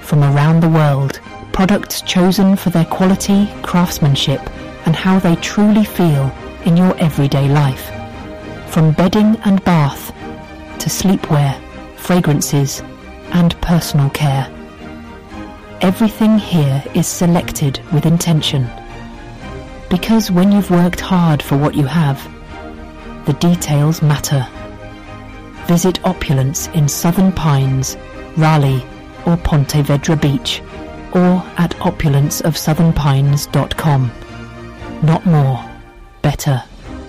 from around the world. Products chosen for their quality, craftsmanship, and how they truly feel in your everyday life. From bedding and bath to sleepwear, fragrances, and personal care. Everything here is selected with intention. Because when you've worked hard for what you have, the details matter. Visit Opulence in Southern Pines, Raleigh, or Ponte Vedra Beach, or at opulenceofsouthernpines.com. Not more, better.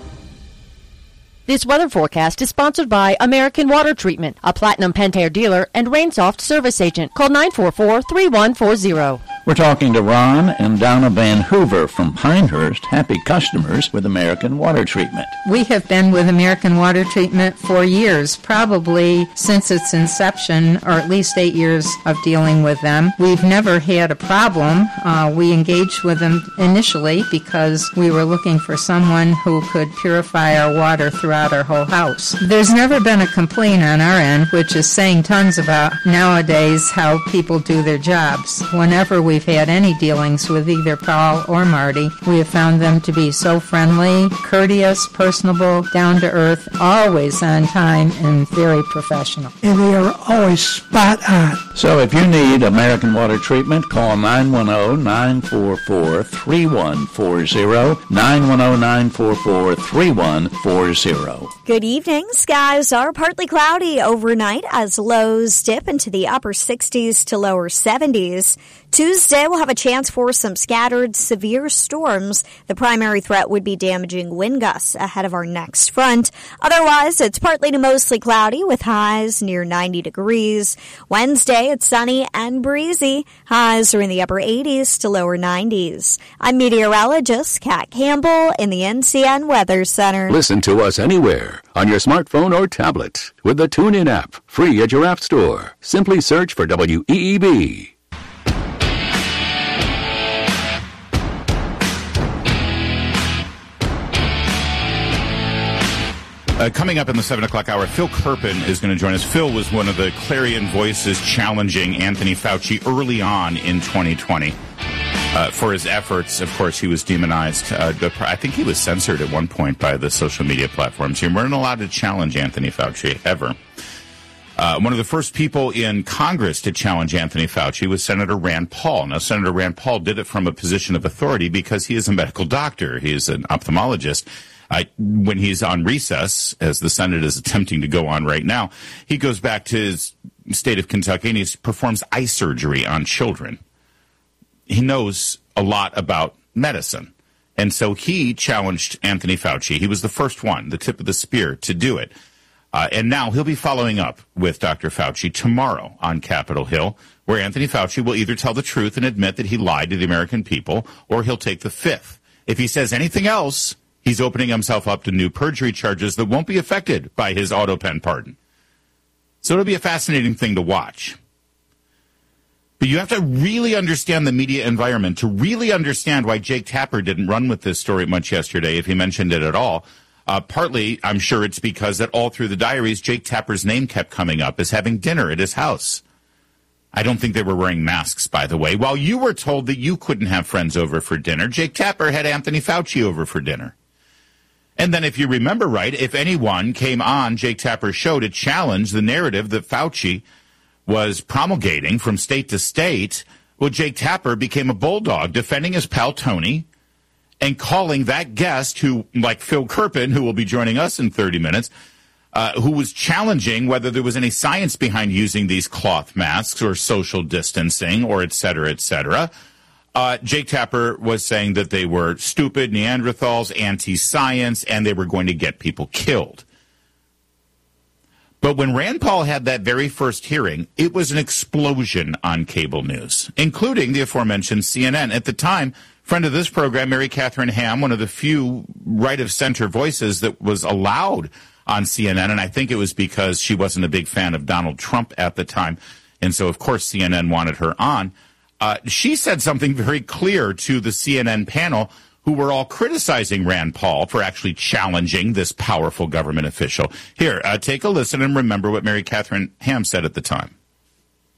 This weather forecast is sponsored by American Water Treatment, a Platinum Pentair dealer and Rainsoft service agent. Call 944-3140. We're talking to Ron and Donna Van Hoover from Pinehurst, happy customers with American Water Treatment. We have been with American Water Treatment for years, probably since its inception, or at least 8 years of dealing with them. We've never had a problem. We engaged with them initially because we were looking for someone who could purify our water throughout our whole house. There's never been a complaint on our end, which is saying tons about nowadays how people do their jobs. Whenever we've had any dealings with either Paul or Marty, we have found them to be so friendly, courteous, personable, down to earth, always on time, and very professional. And they are always spot on. So if you need American Water Treatment, call 910-944-3140, 910-944-3140. Good evening. Skies are partly cloudy overnight as lows dip into the upper 60s to lower 70s. Tuesday, we'll have a chance for some scattered severe storms. The primary threat would be damaging wind gusts ahead of our next front. Otherwise, it's partly to mostly cloudy with highs near 90 degrees. Wednesday, it's sunny and breezy. Highs are in the upper 80s to lower 90s. I'm meteorologist Kat Campbell in the NCN Weather Center. Listen to us anywhere on your smartphone or tablet with the TuneIn app, free at your app store. Simply search for WEEB. Coming up in the 7 o'clock hour, Phil Kerpen is going to join us. Phil was one of the clarion voices challenging Anthony Fauci early on in 2020 for his efforts. Of course, he was demonized. I think he was censored at one point by the social media platforms. You weren't allowed to challenge Anthony Fauci, ever. One of the first people in Congress to challenge Anthony Fauci was Senator Rand Paul. Now, Senator Rand Paul did it from a position of authority because he is a medical doctor. He is an ophthalmologist. When he's on recess, as the Senate is attempting to go on right now, he goes back to his state of Kentucky and he performs eye surgery on children. He knows a lot about medicine. And so he challenged Anthony Fauci. He was the first one, the tip of the spear, to do it. And now he'll be following up with Dr. Fauci tomorrow on Capitol Hill, where Anthony Fauci will either tell the truth and admit that he lied to the American people, or he'll take the fifth. If he says anything else, he's opening himself up to new perjury charges that won't be affected by his auto pen pardon. So it'll be a fascinating thing to watch. But you have to really understand the media environment to really understand why Jake Tapper didn't run with this story much yesterday, if he mentioned it at all. Partly, I'm sure it's because that all through the diaries, Jake Tapper's name kept coming up as having dinner at his house. I don't think they were wearing masks, by the way. While you were told that you couldn't have friends over for dinner, Jake Tapper had Anthony Fauci over for dinner. And then if you remember right, if anyone came on Jake Tapper's show to challenge the narrative that Fauci was promulgating from state to state, well, Jake Tapper became a bulldog, defending his pal Tony and calling that guest who, like Phil Kerpen, who will be joining us in 30 minutes, who was challenging whether there was any science behind using these cloth masks or social distancing or et cetera, et cetera. Jake Tapper was saying that they were stupid Neanderthals, anti-science, and they were going to get people killed. But when Rand Paul had that very first hearing, it was an explosion on cable news, including the aforementioned CNN. At the time, friend of this program, Mary Catherine Ham, one of the few right-of-center voices that was allowed on CNN, and I think it was because she wasn't a big fan of Donald Trump at the time, and so, of course, CNN wanted her on. She said something very clear to the CNN panel, who were all criticizing Rand Paul for actually challenging this powerful government official. Here, take a listen and remember what Mary Catherine Ham said at the time.